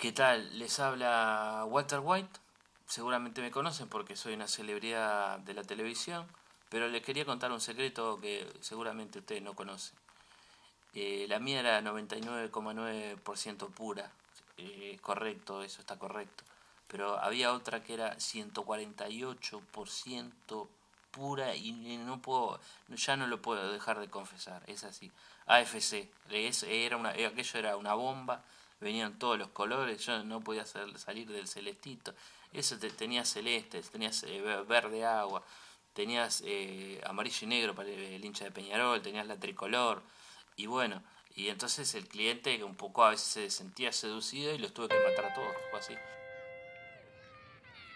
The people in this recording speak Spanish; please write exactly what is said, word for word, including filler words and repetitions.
¿Qué tal? Les habla Walter White. Seguramente me conocen porque soy una celebridad de la televisión, pero les quería contar un secreto que seguramente ustedes no conocen. Eh, la mía era noventa y nueve coma nueve por ciento pura. Eh, correcto, eso está correcto. Pero había otra que era ciento cuarenta y ocho por ciento pura y no puedo, ya no lo puedo dejar de confesar. Es así. A F C, es, era una, aquello era una bomba. Venían todos los colores, yo no podía hacer, salir del celestito. Eso te, tenías celeste, tenías eh, verde agua, tenías eh, amarillo y negro para el hincha de Peñarol, tenías la tricolor. Y bueno, y entonces el cliente un poco a veces se sentía seducido y los tuve que matar a todos, fue así.